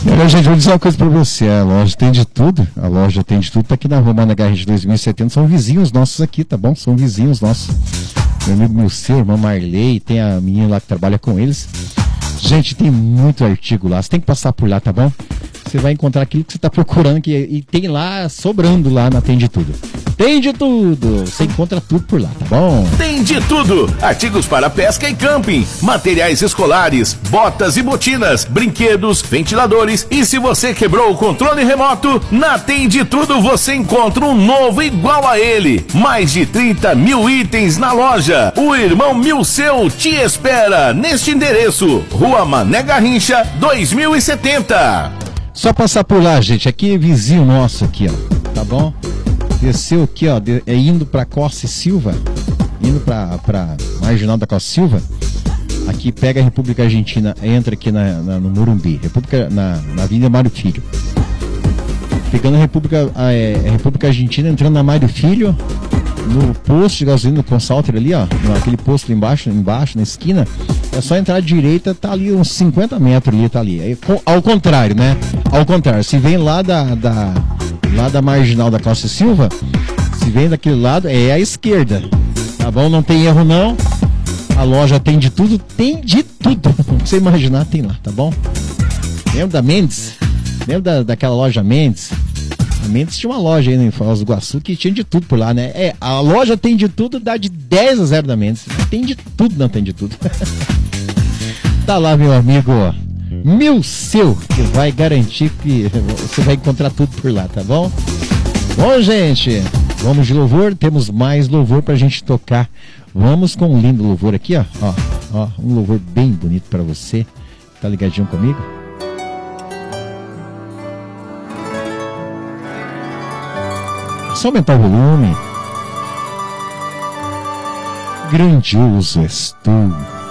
Olha, gente, vou dizer uma coisa pra você, a loja tem de tudo, tá aqui na Romana Garrett 2070, são vizinhos nossos aqui, tá bom? São vizinhos nossos. Meu amigo Milceu, irmã Marley, tem a menina lá que trabalha com eles. Gente, tem muito artigo lá, você tem que passar por lá, tá bom? Você vai encontrar aquilo que você tá procurando e tem lá, sobrando lá na Tem de Tudo. Tem de tudo, você encontra tudo por lá, tá bom? Tem de tudo, artigos para pesca e camping, materiais escolares, botas e botinas, brinquedos, ventiladores e se você quebrou o controle remoto, na Tem de Tudo você encontra um novo igual a ele. Mais de 30 mil itens na loja. O irmão Milceu te espera neste endereço, Rua Mané Garrincha 2070. Só passar por lá, gente, aqui é vizinho nosso aqui, ó, tá bom? Desceu aqui, ó, indo pra Costa e Silva, indo pra Marginal da Costa e Silva, aqui pega a República Argentina, entra aqui no Morumbi, na Avenida Mário Filho. Pegando a República Argentina, entrando na Mário Filho, no posto de gasolina, no Consalter ali, ó, naquele posto embaixo, na esquina, é só entrar à direita, tá ali uns 50 metros ali, tá ali. Aí, ao contrário, né? Ao contrário, se vem lá da Marginal da Costa e Silva, se vem daquele lado, é à esquerda, tá bom? Não tem erro não, a loja tem de tudo, o que você imaginar tem lá, tá bom? Lembra da Mendes? Lembra daquela loja Mendes? A Mendes tinha uma loja aí em Foz do Iguaçu que tinha de tudo por lá, né? A loja tem de tudo, dá de 10-0 da Mendes. Tem de tudo, não tem de tudo. Tá lá, meu amigo Milceu, que vai garantir que você vai encontrar tudo por lá, tá bom? Bom, gente, vamos de louvor, temos mais louvor pra gente tocar. Vamos com um lindo louvor aqui, ó. Ó, um louvor bem bonito pra você. Tá ligadinho comigo? Só aumentar o volume. Grandioso és tu,